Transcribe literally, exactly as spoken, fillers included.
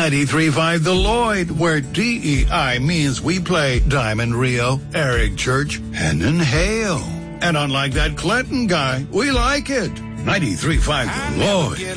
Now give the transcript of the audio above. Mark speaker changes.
Speaker 1: ninety-three point five The Lloyd, where D E I means we play Diamond Rio, Eric Church, and Inhale. And unlike that Clinton guy, we like it. ninety-three point five The Lloyd.